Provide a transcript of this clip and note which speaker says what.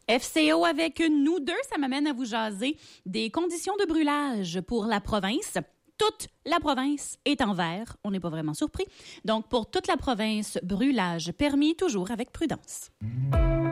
Speaker 1: FCO avec nous deux, ça m'amène à vous jaser des conditions de brûlage pour la province. Toute la province est en vert. On n'est pas vraiment surpris. Donc, pour toute la province, brûlage permis toujours avec prudence.